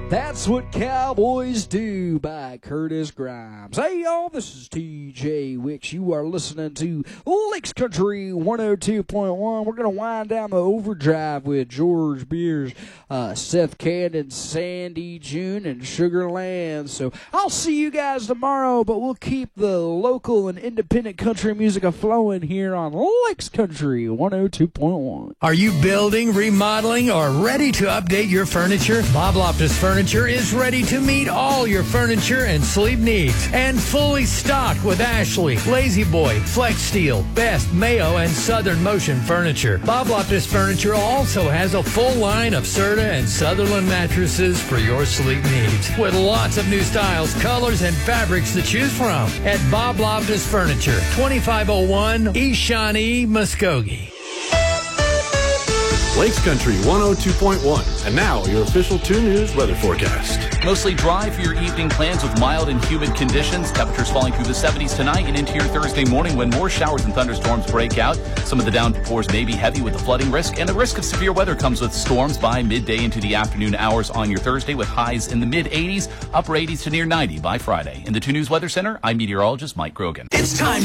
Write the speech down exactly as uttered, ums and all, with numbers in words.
That's What Cowboys Do by Curtis Grimes. Hey, y'all, this is T J Wicks. You are listening to Lakes Country one oh two point one. We're going to wind down the overdrive with George Beers, uh, Seth Cannon, Sandy June, and Sugar Land. So I'll see you guys tomorrow, but we'll keep the local and independent country music a-flowing here on Lakes Country one oh two point one. Are you building, remodeling, or ready to update your furniture? Bob Loftus Furniture is ready to meet all your furniture and sleep needs, and fully stocked with Ashley, Lazy Boy, Flex Steel, Best, Mayo, and Southern Motion furniture. Bob Loftus Furniture also has a full line of Serta and Sutherland mattresses for your sleep needs, with lots of new styles, colors, and fabrics to choose from at Bob Loftus Furniture, twenty-five oh one East Shawnee, Muskogee. Lakes Country one oh two point one. And now, your official two News weather forecast. Mostly dry for your evening plans with mild and humid conditions. Temperatures falling through the seventies tonight and into your Thursday morning when more showers and thunderstorms break out. Some of the downpours may be heavy with the flooding risk, and the risk of severe weather comes with storms by midday into the afternoon hours on your Thursday, with highs in the mid eighties, upper eighties to near ninety by Friday. In the two News Weather Center, I'm meteorologist Mike Grogan. It's time